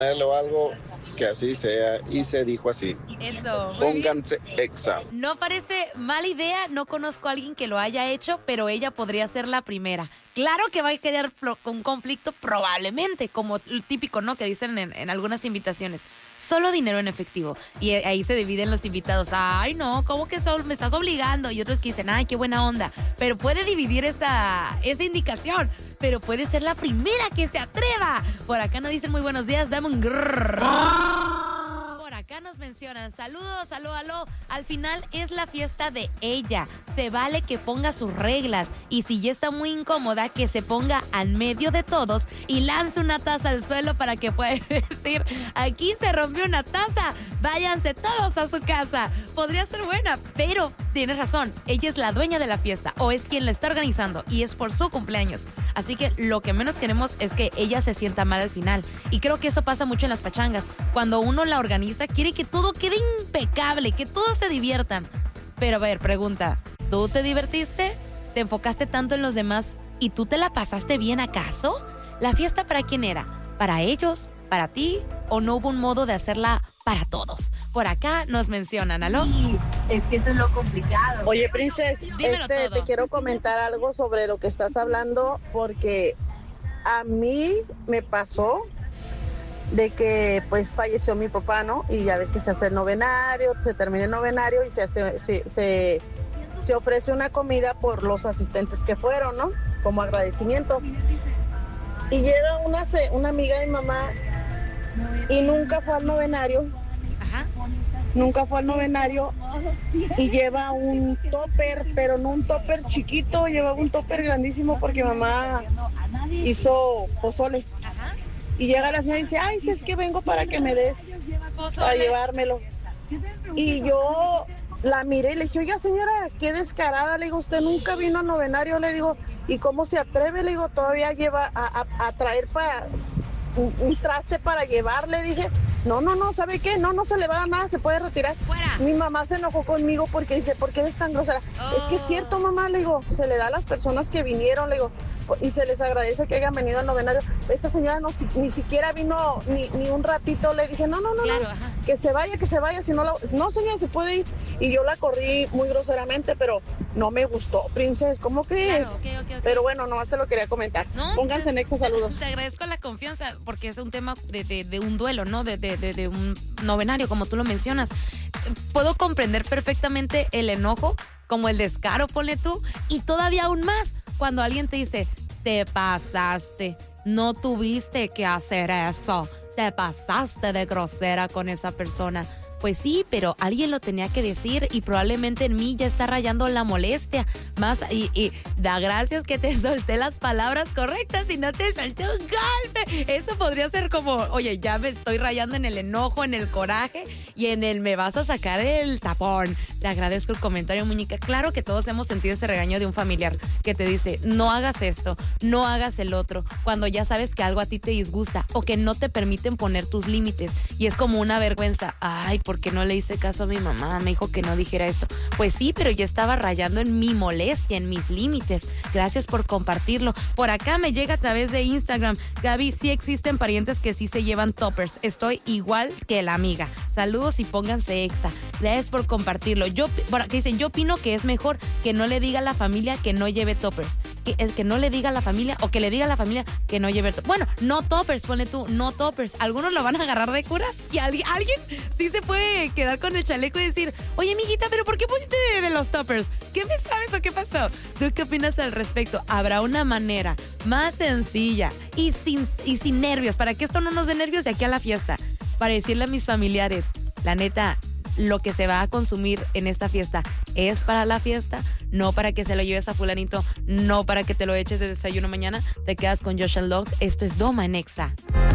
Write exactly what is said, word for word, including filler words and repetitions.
o algo, que así sea, y se dijo así. Eso. Pónganse Exa. No parece mala idea, no conozco a alguien que lo haya hecho, pero ella podría ser la primera. Claro que va a quedar con un conflicto probablemente, como el típico, ¿no? Que dicen en, en algunas invitaciones. Solo dinero en efectivo. Y ahí se dividen los invitados. Ay, no, ¿cómo que solo me estás obligando? Y otros que dicen, ay, qué buena onda. Pero puede dividir esa, esa indicación. Pero puede ser la primera que se atreva. Por acá nos dicen muy buenos días, dame un grrr. Por acá nos mencionan, saludos, aló, aló. Al final es la fiesta de ella. Se vale que ponga sus reglas. Y si ya está muy incómoda, que se ponga al medio de todos y lance una taza al suelo para que pueda decir, aquí se rompió una taza, váyanse todos a su casa. Podría ser buena, pero tienes razón, ella es la dueña de la fiesta o es quien la está organizando y es por su cumpleaños. Así que lo que menos queremos es que ella se sienta mal al final. Y creo que eso pasa mucho en las pachangas. Cuando uno la organiza, quiere que todo quede impecable, que todos se diviertan. Pero a ver, pregunta, ¿tú te divertiste? ¿Te enfocaste tanto en los demás y tú te la pasaste bien acaso? ¿La fiesta para quién era? ¿Para ellos? ¿Para ti? ¿O no hubo un modo de hacerla para todos? Por acá nos mencionan, ¿aló? Sí, es que eso es lo complicado. Oye, Princess, Dímelo este, todo. te quiero comentar algo sobre lo que estás hablando, porque a mí me pasó de que pues falleció mi papá, ¿no? Y ya ves que se hace el novenario, se termina el novenario y se hace, se, se, se ofrece una comida por los asistentes que fueron, ¿no? Como agradecimiento. Y llega una, una amiga de mi mamá y nunca fue al novenario. Ajá. Nunca fue al novenario y lleva un topper, pero no un topper chiquito, llevaba un topper grandísimo porque mamá hizo pozole. Ajá. Y llega la señora y dice, ay, si es que vengo para que me des, para llevármelo. Y yo la miré y le dije, oiga señora, qué descarada, le digo, usted nunca vino al novenario, le digo, ¿y cómo se atreve? Le digo, todavía lleva a, a, a traer para... Un, un traste para llevar, le dije, no, no, no, ¿sabe qué? No, no se le va a dar nada, se puede retirar. Fuera. Mi mamá se enojó conmigo porque dice, ¿por qué eres tan grosera? Oh. Es que es cierto, mamá, le digo, se le da a las personas que vinieron, le digo, y se les agradece que hayan venido al novenario. Esta señora no, si, ni siquiera vino ni, ni un ratito, le dije, no, no, no, Claro, no, ajá. que se vaya, que se vaya, si no la... No, señora, se puede ir. Y yo la corrí muy groseramente, pero no me gustó, Princess, ¿cómo crees? Claro, ok, ok, ok. Pero bueno, nomás te lo quería comentar. No, Pónganse te- en Exa, saludos. Te agradezco la confianza porque es un tema de, de, de un duelo, ¿no? De, de, de, de un novenario, como tú lo mencionas. Puedo comprender perfectamente el enojo, como el descaro, ponle tú, y todavía aún más cuando alguien te dice, te pasaste, no tuviste que hacer eso, te pasaste de grosera con esa persona. Pues sí, pero alguien lo tenía que decir y probablemente en mí ya está rayando la molestia. Más, y, y da gracias que te solté las palabras correctas y no te solté un golpe. Eso podría ser como, oye, ya me estoy rayando en el enojo, en el coraje y en el me vas a sacar el tapón. Te agradezco el comentario, muñeca. Claro que todos hemos sentido ese regaño de un familiar que te dice, no hagas esto, no hagas el otro, cuando ya sabes que algo a ti te disgusta o que no te permiten poner tus límites. Y es como una vergüenza. Ay, ¿por qué no le hice caso a mi mamá? Me dijo que no dijera esto. Pues sí, pero ya estaba rayando en mi molestia, en mis límites. Gracias por compartirlo. Por acá me llega a través de Instagram. Gaby, sí existen parientes que sí se llevan toppers. Estoy igual que la amiga. Saludos y pónganse Exa. Gracias por compartirlo. Yo, por acá dicen, yo opino que es mejor que no le diga a la familia que no lleve toppers. Que, el que no le diga a la familia o que le diga a la familia que no lleve toppers. Bueno, no toppers, ponle tú, no toppers. Algunos lo van a agarrar de cura y alguien, alguien sí se puede quedar con el chaleco y decir, oye, mijita, ¿pero por qué pusiste de, de los toppers? ¿Qué me sabes o qué pasó? ¿Tú qué opinas al respecto? ¿Habrá una manera más sencilla y sin, y sin nervios para que esto no nos dé nervios de aquí a la fiesta? Para decirle a mis familiares, la neta, lo que se va a consumir en esta fiesta es para la fiesta, no para que se lo lleves a fulanito, no para que te lo eches de desayuno mañana. Te quedas con Josh and Love. Esto es Doma en Exa.